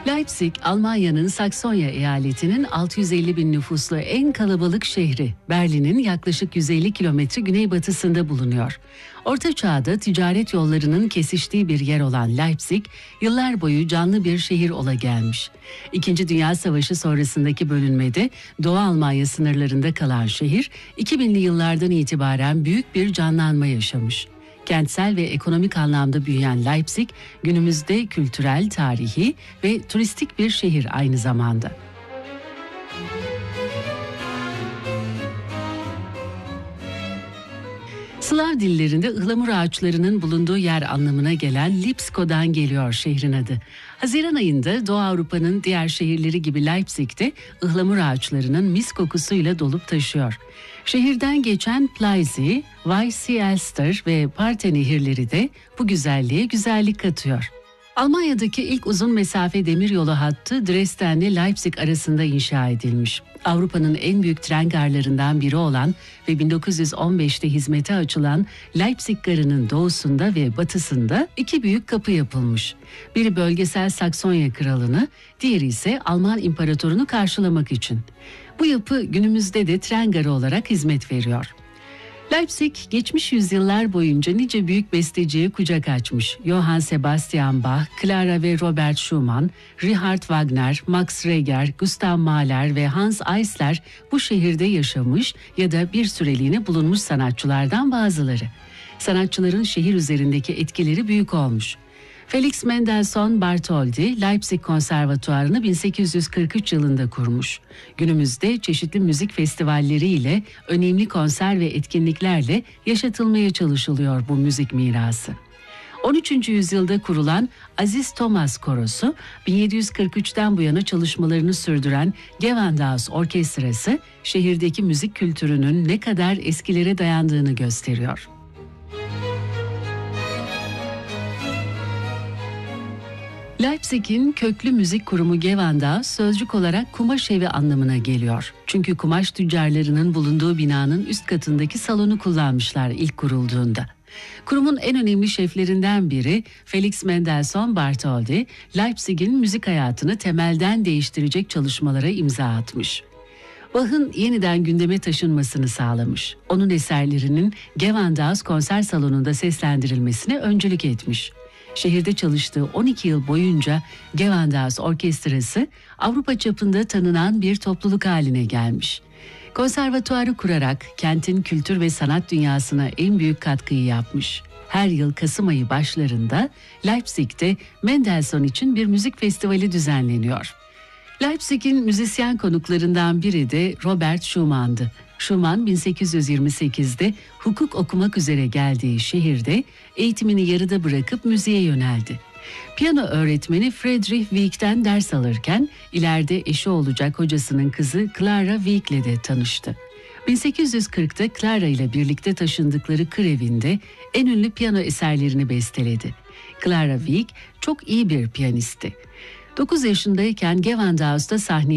Leipzig, Almanya'nın Saksonya eyaletinin 650 bin nüfuslu en kalabalık şehri. Berlin'in yaklaşık 150 kilometre güneybatısında bulunuyor. Orta Çağ'da ticaret yollarının kesiştiği bir yer olan Leipzig, yıllar boyu canlı bir şehir ola gelmiş. İkinci Dünya Savaşı sonrasındaki bölünmede Doğu Almanya sınırlarında kalan şehir, 2000'li yıllardan itibaren büyük bir canlanma yaşamış. Kentsel ve ekonomik anlamda büyüyen Leipzig, günümüzde kültürel, tarihi ve turistik bir şehir aynı zamanda. Slav dillerinde ıhlamur ağaçlarının bulunduğu yer anlamına gelen Lipsko'dan geliyor şehrin adı. Haziran ayında Doğu Avrupa'nın diğer şehirleri gibi Leipzig'te ıhlamur ağaçlarının mis kokusuyla dolup taşıyor. Şehirden geçen Pleise, Weisse-Elster ve Parthe nehirleri de bu güzelliğe güzellik katıyor. Almanya'daki ilk uzun mesafe demiryolu hattı Dresden'le Leipzig arasında inşa edilmiş. Avrupa'nın en büyük tren garlarından biri olan ve 1915'te hizmete açılan Leipzig Garı'nın doğusunda ve batısında iki büyük kapı yapılmış. Biri bölgesel Saksonya kralını, diğeri ise Alman imparatorunu karşılamak için. Bu yapı günümüzde de tren garı olarak hizmet veriyor. Leipzig, geçmiş yüzyıllar boyunca nice büyük besteciye kucak açmış. Johann Sebastian Bach, Clara ve Robert Schumann, Richard Wagner, Max Reger, Gustav Mahler ve Hans Eisler bu şehirde yaşamış ya da bir süreliğine bulunmuş sanatçılardan bazıları. Sanatçıların şehir üzerindeki etkileri büyük olmuş. Felix Mendelssohn Bartholdy, Leipzig Konservatuvarı'nı 1843 yılında kurmuş. Günümüzde çeşitli müzik festivalleri ile önemli konser ve etkinliklerle yaşatılmaya çalışılıyor bu müzik mirası. 13. yüzyılda kurulan Aziz Thomas Korosu, 1743'ten bu yana çalışmalarını sürdüren Gewandhaus Orkestrası, şehirdeki müzik kültürünün ne kadar eskilere dayandığını gösteriyor. Leipzig'in köklü müzik kurumu Gewandhaus sözcük olarak kumaş evi anlamına geliyor. Çünkü kumaş tüccarlarının bulunduğu binanın üst katındaki salonu kullanmışlar ilk kurulduğunda. Kurumun en önemli şeflerinden biri Felix Mendelssohn Bartholdy, Leipzig'in müzik hayatını temelden değiştirecek çalışmalara imza atmış. Bach'ın yeniden gündeme taşınmasını sağlamış. Onun eserlerinin Gewandhaus konser salonunda seslendirilmesine öncülük etmiş. Şehirde çalıştığı 12 yıl boyunca Gewandhaus Orkestrası Avrupa çapında tanınan bir topluluk haline gelmiş. Konservatuarı kurarak kentin kültür ve sanat dünyasına en büyük katkıyı yapmış. Her yıl Kasım ayı başlarında Leipzig'te Mendelssohn için bir müzik festivali düzenleniyor. Leipzig'in müzisyen konuklarından biri de Robert Schumann'dı. Schumann 1828'de hukuk okumak üzere geldiği şehirde eğitimini yarıda bırakıp müziğe yöneldi. Piyano öğretmeni Friedrich Wieck'ten ders alırken ileride eşi olacak hocasının kızı Clara Wieck'le de tanıştı. 1840'ta Clara ile birlikte taşındıkları kır evinde en ünlü piyano eserlerini besteledi. Clara Wieck çok iyi bir piyanisti. 9 yaşındayken Gewandhaus'ta sahneye